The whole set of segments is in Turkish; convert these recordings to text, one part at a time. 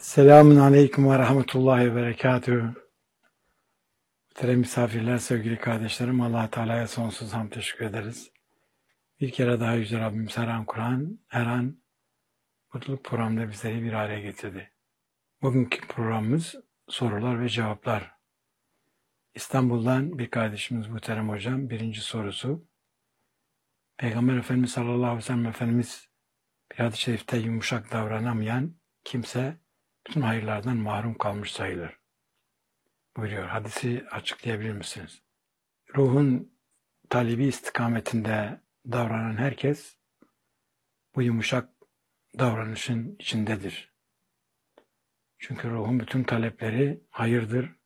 Selamun Aleyküm ve Rahmetullahi ve Berekatühü. Muhterem misafirler, sevgili kardeşlerim, Allah Teala'ya sonsuz hamd teşekkür ederiz. Bir kere daha Yüce Rabbimiz her an mutluluk programında bizleri bir araya getirdi. Bugünkü programımız sorular ve cevaplar. İstanbul'dan bir kardeşimiz Muhterem Hocam, birinci sorusu. Peygamber Efendimiz sallallahu aleyhi ve sellem Efendimiz bir hadis-i şerifte yumuşak davranamayan kimse bütün hayırlardan mahrum kalmış sayılır buyuruyor. Hadisi açıklayabilir misiniz? Ruhun talebi istikametinde davranan herkes bu yumuşak davranışın içindedir. Çünkü ruhun bütün talepleri hayırdır.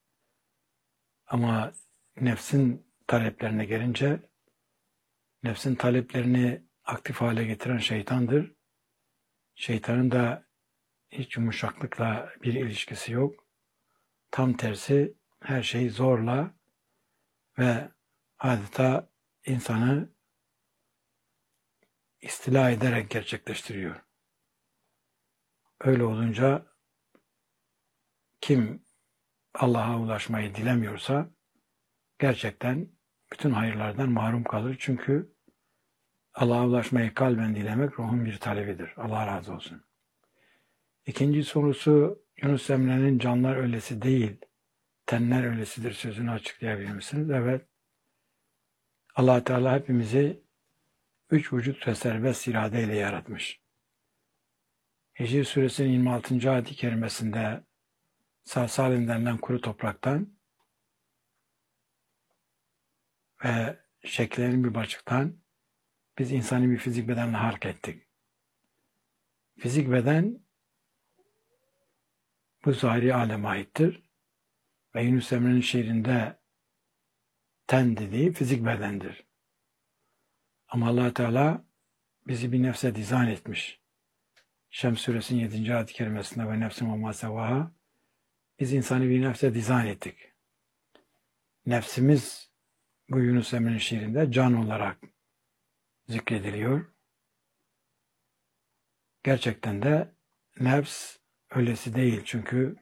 Ama nefsin taleplerine gelince nefsin taleplerini aktif hale getiren şeytandır. Şeytanın da hiç yumuşaklıkla bir ilişkisi yok. Tam tersi her şeyi zorla ve adeta insanı istila ederek gerçekleştiriyor. Öyle olunca kim Allah'a ulaşmayı dilemiyorsa gerçekten bütün hayırlardan mahrum kalır. Çünkü Allah'a ulaşmayı kalben dilemek ruhun bir talebidir. Allah razı olsun. İkinci sorusu, Yunus Emre'nin canlar ölesi değil, tenler ölesidir sözünü açıklayabilir misiniz? Evet. Allah Teala hepimizi üç vücut ve serbest iradeyle yaratmış. Hicr suresinin 26. ayet-i kerimesinde salsalin denilen kuru topraktan ve şekillerin bir başlıktan biz insani bir fizik bedenle halk ettik. Fizik beden bu zahiri aleme aittir ve Yunus Emre'nin şiirinde ten dediği fizik bedendir. Ama Allah Teala bizi bir nefse dizayn etmiş. Şems suresinin 7. ayet-i kerimesinde ve nefsin ve mâ sevâhâ biz insanı bir nefse dizayn ettik. Nefsimiz bu Yunus Emre'nin şiirinde can olarak zikrediliyor. Gerçekten de nefs öylesi değil. Çünkü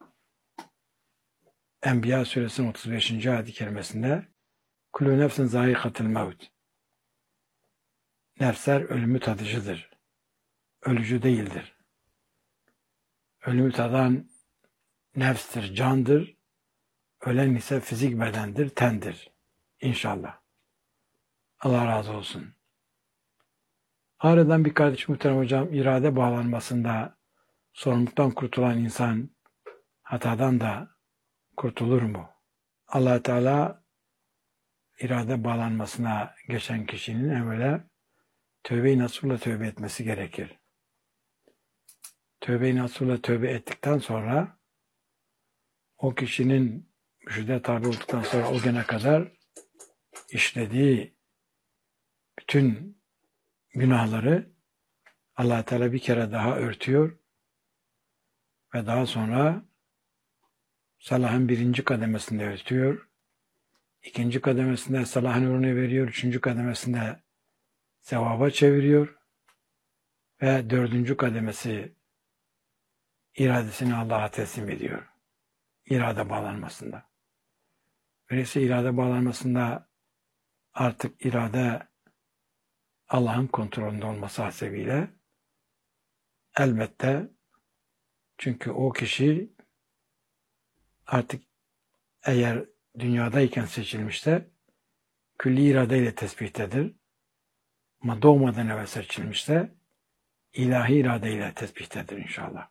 Enbiya suresinin 35. ayet-i kerimesinde kulü nefsin zâikatil mevt. Nefsler ölümü tadıcıdır. Ölücü değildir. Ölümü tadan nefstir, candır. Ölen ise fizik bedendir, tendir. İnşallah. Allah razı olsun. Aradan bir kardeş muhterem hocam, irade bağlanmasında sorumluluktan kurtulan insan hatadan da kurtulur mu? Allah Teala irade bağlanmasına geçen kişinin evvela tövbe-i nasuhla tövbe etmesi gerekir. Tövbe-i nasuhla tövbe ettikten sonra o kişinin mürşide tabi olduktan sonra o güne kadar işlediği bütün günahları Allah Teala bir kere daha örtüyor ve daha sonra salahın birinci kademesinde örtüyor, ikinci kademesinde salahın nurunu veriyor, üçüncü kademesinde sevaba çeviriyor ve dördüncü kademesi iradesini Allah'a teslim ediyor. İrade bağlanmasında. Öyleyse irade bağlanmasında artık irade Allah'ın kontrolünde olması hasebiyle elbette, çünkü o kişi artık eğer dünyadayken seçilmişse külli iradeyle tespitedir. Ama doğmadan evvel seçilmişse ilahi iradeyle tespitedir inşallah.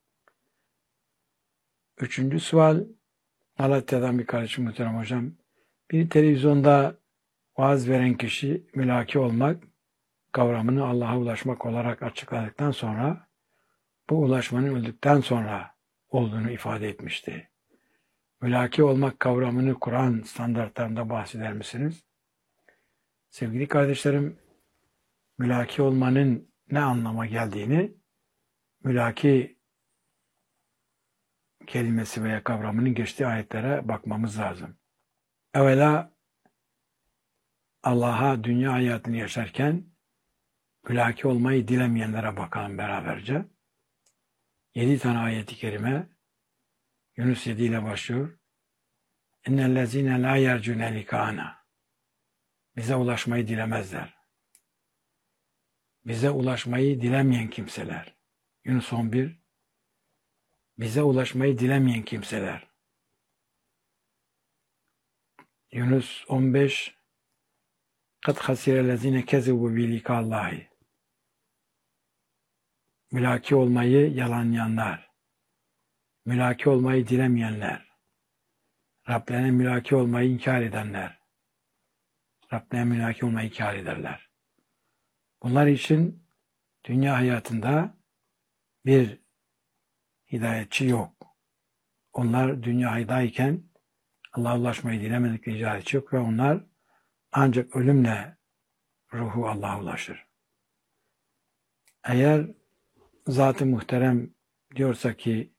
Üçüncü sual, Malatya'dan bir kardeşim muhterem hocam. Bir televizyonda vaaz veren kişi mülaki olmak kavramını Allah'a ulaşmak olarak açıkladıktan sonra bu ulaşmanın öldükten sonra olduğunu ifade etmişti. Mülaki olmak kavramını Kur'an standartlarında bahseder misiniz? Sevgili kardeşlerim, mülaki olmanın ne anlama geldiğini mülaki kelimesi veya kavramının geçtiği ayetlere bakmamız lazım. Evvela Allah'a dünya hayatını yaşarken mülaki olmayı dilemeyenlere bakalım beraberce. 7 tane ayet-i kerime Yunus 7 ile başlıyor. İnnellezîne lâ yercûne likâna. Bize ulaşmayı dilemezler. Bize ulaşmayı dilemeyen kimseler. Yunus 11. Bize ulaşmayı dilemeyen kimseler. Yunus 15. Kad hasirellezîne kezebu bi likâllâhi. Mülaki olmayı yalanlayanlar. Mülaki olmayı dilemeyenler. Rablerine mülaki olmayı inkar edenler. Rablerine mülaki olmayı inkar ederler. Bunlar için dünya hayatında bir hidayetçi yok. Onlar dünyadayken Allah'a ulaşmayı dilemedikleri hidayetçi yok ve onlar ancak ölümle ruhu Allah'a ulaşır. Eğer Zat-ı Muhterem diyorsa ki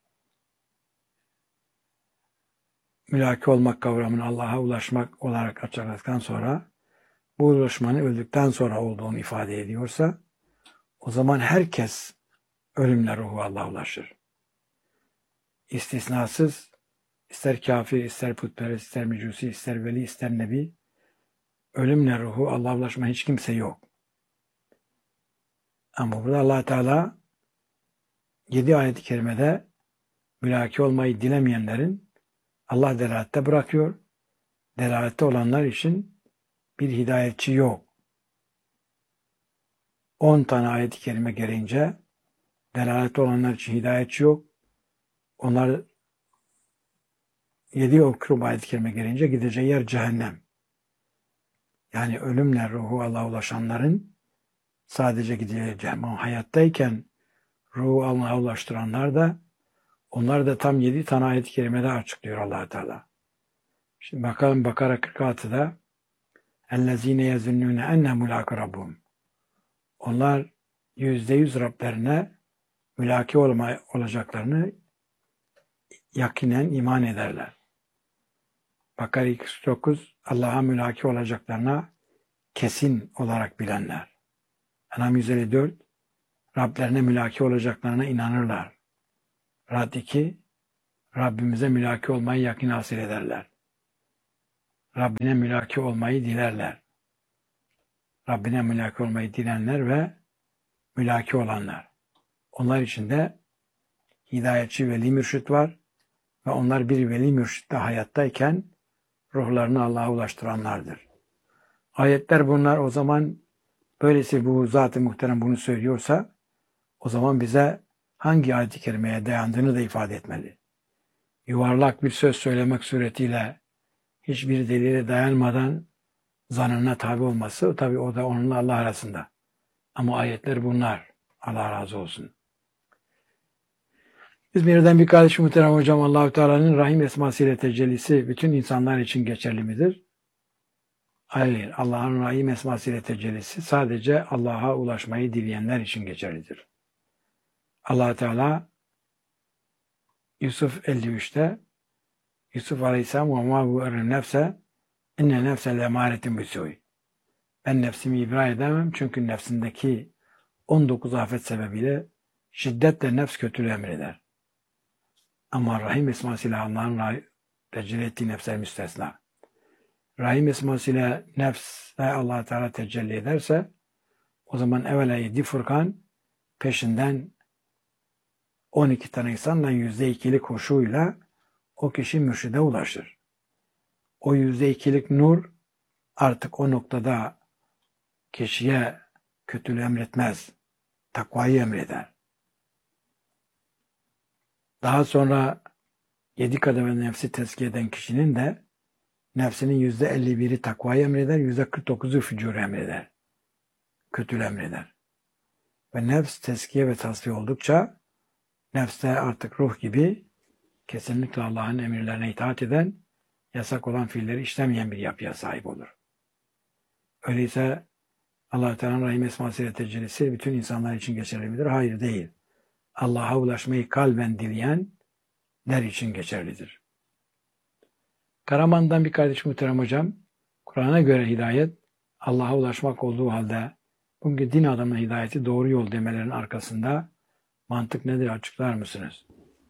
mülaki olmak kavramını Allah'a ulaşmak olarak açıkladıktan sonra bu ulaşmanın öldükten sonra olduğunu ifade ediyorsa o zaman herkes ölümle ruhu Allah'a ulaşır. İstisnasız ister kafir, ister putperest, ister mecusi, ister veli, ister nebi ölümle ruhu Allah'a ulaşma hiç kimse yok. Ama burada Allah Teala 7 ayet-i kerimede mülaki olmayı dilemeyenlerin Allah delalette bırakıyor. Delalette olanlar için bir hidayetçi yok. 10 tane ayet-i kerime gelince delalette olanlar için hidayetçi yok. Onlar 7 okrum ayet-i kerime gelince gideceği yer cehennem. Yani ölümle ruhu Allah'a ulaşanların sadece gideceği cehennem. Ama hayattayken ruhu Allah'a ulaştıranlar da onlar da tam 7 tane ayet-i kerimede açıklıyor Allah Teala. Şimdi bakalım Bakara 46'da اَلَّذ۪ينَ يَزُنُّونَ اَنَّ مُلَاقَ رَبُّهُمْ. Onlar %100 Rablerine mülaki olacaklarını yakinen iman ederler. Bakara 209 Allah'a mülaki olacaklarına kesin olarak bilenler. Enam 154 Rablerine mülaki olacaklarına inanırlar. Rad 2 Rabbimize mülaki olmayı yakin hasıl ederler. Rabbine mülaki olmayı dilerler. Rabbine mülaki olmayı dilenler ve mülaki olanlar. Onlar için de hidayetçi veli mürşit var ve onlar bir veli mürşitle hayattayken ruhlarını Allah'a ulaştıranlardır. Ayetler bunlar o zaman böylesi bu Zat-ı Muhterem bunu söylüyorsa o zaman bize hangi ayet-i kerimeye dayandığını da ifade etmeli. Yuvarlak bir söz söylemek suretiyle hiçbir delile dayanmadan zanına tabi olması tabii o da onunla Allah arasında. Ama ayetler bunlar. Allah razı olsun. İzmir'den bir kardeşim muhterem hocam Allah-u Teala'nın Rahim esmasıyla tecellisi bütün insanlar için geçerli midir? Hayır. Allah'ın Rahim esmasıyla tecellisi sadece Allah'a ulaşmayı dileyenler için geçerlidir. Allah Teala Yusuf 53'te Yusuf Aleyhisselam وَمَا بُؤَرٍ nefse inne nefse lemaretin bisuy. Ben nefsimi ibra edemem çünkü nefsindeki 19 afet sebebiyle şiddetle nefs kötülüğü emreder. Ama Rahim esmasıyla Allah'ın tecelli ettiği nefsler müstesna. Rahim esmasıyla nefsle Allah Teala tecelli ederse o zaman evvela 7 Furkan peşinden 12 tane insanla %2'lik huşuyla o kişi mürşide ulaşır. O %2'lik nur artık o noktada kişiye kötülüğü emretmez. Takvayı emreder. Daha sonra 7 kademe nefsi tezkiye eden kişinin de nefsinin %51'i takvayı emreder, %49'u fücuru emreder. Kötülüğü emreder. Ve nefs tezkiye ve tasfiye oldukça nefste artık ruh gibi kesinlikle Allah'ın emirlerine itaat eden, yasak olan fiilleri işlemeyen bir yapıya sahip olur. Öyleyse Allah-u Teala'nın Rahim esmasıyla tecellisi bütün insanlar için geçerli midir? Hayır değil. Allah'a ulaşmayı kalben dileyenler için geçerlidir. Karaman'dan bir kardeş muhterem hocam, Kur'an'a göre hidayet Allah'a ulaşmak olduğu halde bugünkü din adamının hidayeti doğru yol demelerin arkasında Mantık nedir? Açıklar mısınız?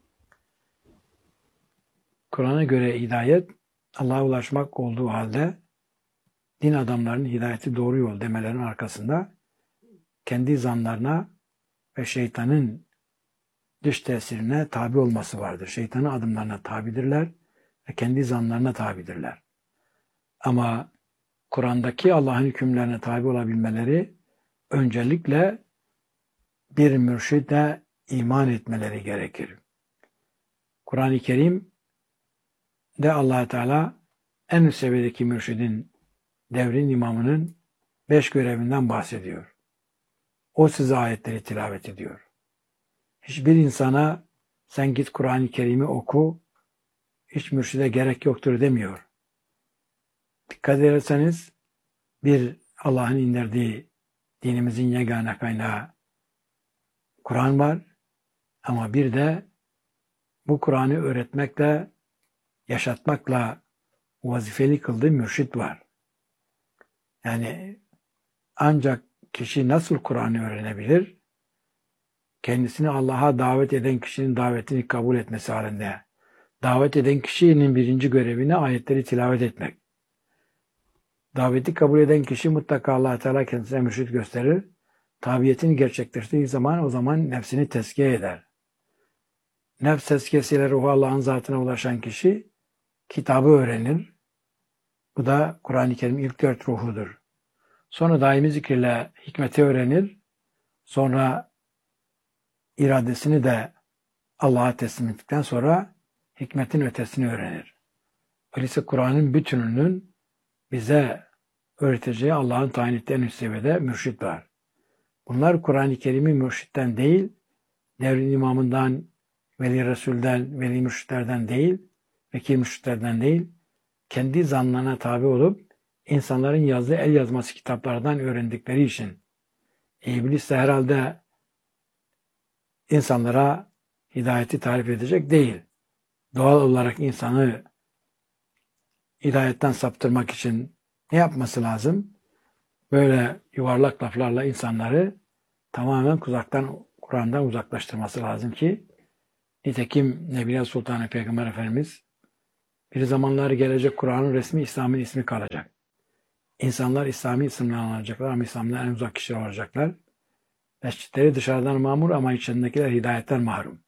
Kur'an'a göre hidayet, Allah'a ulaşmak olduğu halde din adamlarının hidayeti doğru yol demelerinin arkasında kendi zanlarına ve şeytanın dış tesirine tabi olması vardır. Şeytanın adımlarına tabidirler ve kendi zanlarına tabidirler. Ama Kur'an'daki Allah'ın hükümlerine tabi olabilmeleri öncelikle bir mürşide iman etmeleri gerekir. Kur'an-ı Kerim'de Allah Teala en üst seviyedeki mürşidin, devrin imamının 5 görevinden bahsediyor. O size ayetleri tilavet ediyor. Hiçbir insana sen git Kur'an-ı Kerim'i oku, hiç mürşide gerek yoktur demiyor. Dikkat ederseniz bir Allah'ın indirdiği dinimizin yegane kaynağı Kur'an var ama bir de bu Kur'an'ı öğretmekle, yaşatmakla vazifeli kıldığı mürşit var. Yani ancak kişi nasıl Kur'an'ı öğrenebilir? Kendisini Allah'a davet eden kişinin davetini kabul etmesi halinde. Davet eden kişinin birinci görevine ayetleri tilavet etmek. Daveti kabul eden kişi mutlaka Allah Teala kendisine mürşit gösterir. Tabiyetini gerçekleştirdiği zaman o zaman nefsini tezkiye eder. Nefs tezkiyesiyle ruhu Allah'ın zatına ulaşan kişi kitabı öğrenir. Bu da Kur'an-ı Kerim ilk 4 ruhudur. Sonra daimi zikirle hikmeti öğrenir. Sonra iradesini de Allah'a teslim ettikten sonra hikmetin ötesini öğrenir. Öyleyse Kur'an'ın bütününün bize öğreteceği Allah'ın tayin ettiği en üst seviyede mürşit var. Bunlar Kur'an-ı Kerim'i mürşitten değil, devrin imamından, veli Resul'den, veli mürşitlerden değil, vekil mürşitlerden değil, kendi zanlarına tabi olup insanların yazdığı el yazması kitaplardan öğrendikleri için İblis de herhalde insanlara hidayeti tarif edecek değil. Doğal olarak insanı hidayetten saptırmak için ne yapması lazım? Böyle yuvarlak laflarla insanları tamamen Kur'an'dan uzaklaştırması lazım ki nitekim Nebiye Sultanı Peygamber Efendimiz bir zamanlar gelecek Kur'an'ın resmi İslam'ın ismi kalacak. İnsanlar İslami isimle anılacaklar ama İslam'dan en uzak kişiler olacaklar. Mescitleri dışarıdan mamur ama içindekiler hidayetten mahrum.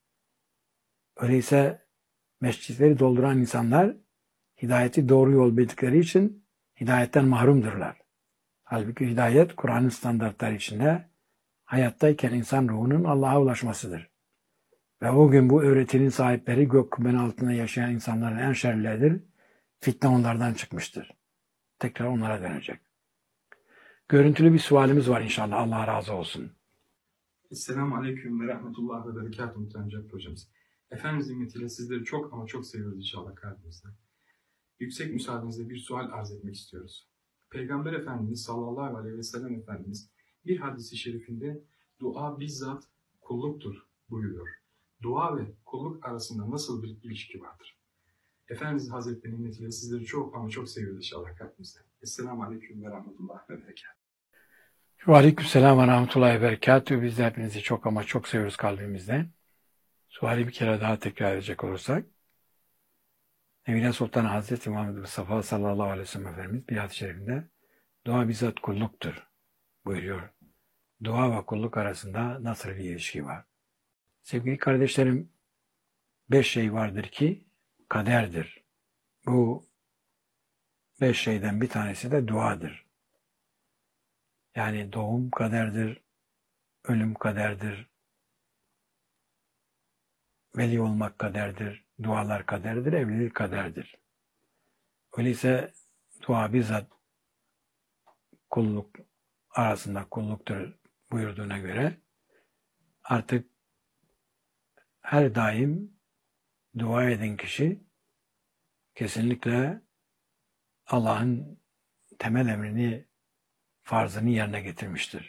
Öyleyse mescitleri dolduran insanlar hidayeti doğru yol bildikleri için hidayetten mahrumdurlar. Halbuki hidayet Kur'an'ın standartları içinde hayattayken insan ruhunun Allah'a ulaşmasıdır. Ve o gün bu öğretinin sahipleri gök kubbenin altında yaşayan insanların en şerlileridir. Fitne onlardan çıkmıştır. Tekrar onlara dönecek. Görüntülü bir sualimiz var inşallah. Allah razı olsun. Esselamu Aleyküm ve Rahmetullah ve Berekatuhu muhterem Cevdet Hocamız. Efendimiz nimetiyle sizleri çok ama çok seviyoruz inşallah kalbimizden. Yüksek müsaadenizle bir sual arz etmek istiyoruz. Peygamber Efendimiz sallallahu aleyhi ve sellem Efendimiz bir hadisi şerifinde dua bizzat kulluktur buyuruyor. Dua ve kulluk arasında nasıl bir ilişki vardır? Efendimiz Hazretleri nimetiyle sizleri çok ama çok seviyoruz inşallah kalbimizden. Esselamu Aleyküm ve Rahmetullah ve Berekatuhu. Aleykümselam ve rahmetullahi ve berekatuhu. Biz de hepinizi çok ama çok seviyoruz kalbimizden. Suali bir kere daha tekrar edecek olursak, Nebiye Sultan Hazreti Muhammed Mustafa sallallahu aleyhi ve sellem Efendimiz bir hadis-i şerifinde dua bizzat kulluktur buyuruyor. Dua ve kulluk arasında nasıl bir ilişki var? Sevgili kardeşlerim, 5 şey vardır ki kaderdir. Bu 5 şeyden bir tanesi de duadır. Yani doğum kaderdir, ölüm kaderdir, veli olmak kaderdir, dualar kaderdir, evlilik kaderdir. Öyleyse dua bizzat kulluk arasında kulluktur buyurduğuna göre artık her daim dua eden kişi kesinlikle Allah'ın temel emrini, farzını yerine getirmiştir.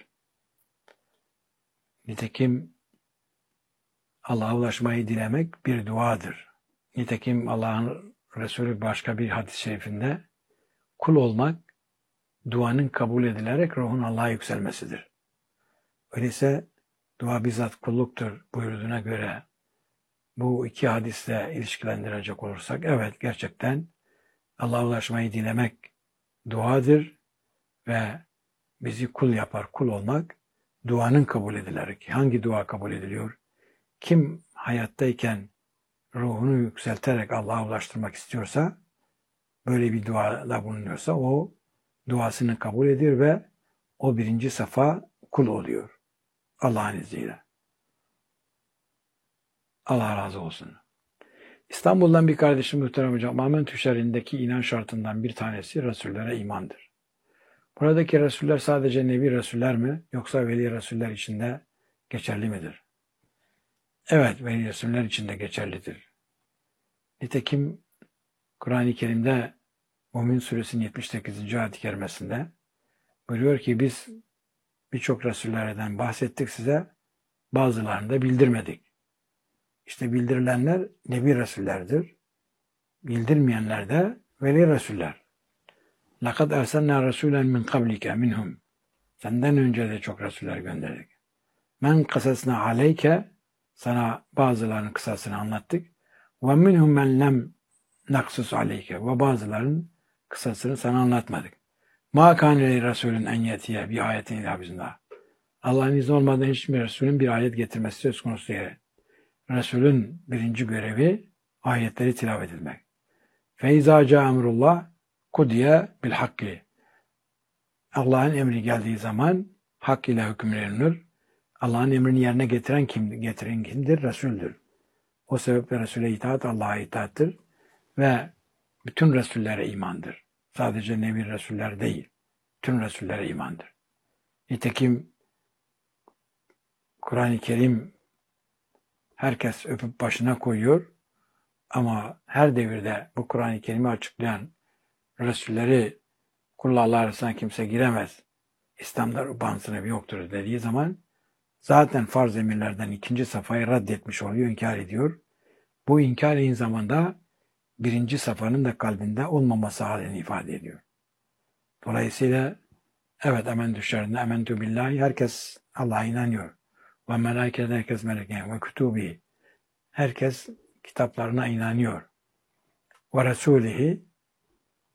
Nitekim Allah'a ulaşmayı dilemek bir duadır. Nitekim Allah'ın Resulü başka bir hadis-i şerifinde kul olmak duanın kabul edilerek ruhun Allah'a yükselmesidir. Öyleyse dua bizzat kulluktur buyurduğuna göre bu iki hadisle ilişkilendirecek olursak, evet gerçekten Allah'a ulaşmayı dilemek duadır ve bizi kul yapar. Kul olmak duanın kabul edilerek. Hangi dua kabul ediliyor? Kim hayattayken ruhunu yükselterek Allah'a ulaştırmak istiyorsa, böyle bir duada bulunuyorsa o duasını kabul ediyor ve o birinci safa kul oluyor. Allah'ın izniyle. Allah razı olsun. İstanbul'dan bir kardeşim muhterem hocam, Amentü şerrindeki inan şartından bir tanesi Resullere imandır. Buradaki Resuller sadece Nebi Resuller mi yoksa Veli Resuller için de geçerli midir? Evet, Veli Resuller için de geçerlidir. Nitekim Kur'an-ı Kerim'de Mümin Suresinin 78. ayet-i kerimesinde buyuruyor ki biz birçok Resullerden bahsettik size, bazılarını da bildirmedik. İşte bildirilenler Nebi Resullerdir. Bildirmeyenler de Veli Resuller. لَقَدْ اَرْسَلْنَا رَسُولًا مِنْ قَبْلِكَ مِنْهُمْ Senden önce de çok Resuller gönderdik. مَنْ قَسَسْنَا عَلَيْكَ Sana bazılarının kısasını anlattık. وَمِنْهُمْ مَنْ لَمْ نَقْسُسْ عَلَيْكَ Ve bazılarının kısasını sana anlatmadık. مَا كَانَ لِرَسُولٍ اَنْ يَتِيَ بِآيَةٍ اِلَّا بِإِذْنِهِ Allah'ın izni olmadan hiçbir Resulün bir ayet getirmesi söz konusu değil. Resulün birinci görevi ayetleri tilavet etmek. فَاِذَا جَاءَ اَمْرُ اللّٰهِ قُدِيَ بِالْحَقِّ Allah'ın emri geldiği zaman hak ile hükümlenir. Allah'ın emrini yerine getiren kimdir? Resul'dür. O sebeple Resul'e itaat Allah'a itaattir ve bütün Resullere imandır. Sadece Nebi Resuller değil, bütün Resullere imandır. Nitekim Kur'an-ı Kerim herkes öpüp başına koyuyor ama her devirde bu Kur'an-ı Kerim'i açıklayan Resulleri kullarla arasına kimse giremez. İslam'da ruban sınıfı yoktur dediği zaman zaten farz emirlerden ikinci safhayı reddetmiş oluyor, inkar ediyor. Bu inkar aynı zamanda birinci safhanın da kalbinde olmaması halini ifade ediyor. Dolayısıyla evet amentü şerrine amentü billahi herkes Allah'a inanıyor. Ve melaikede herkes melekine ve kütübi herkes kitaplarına inanıyor. Ve Resulihi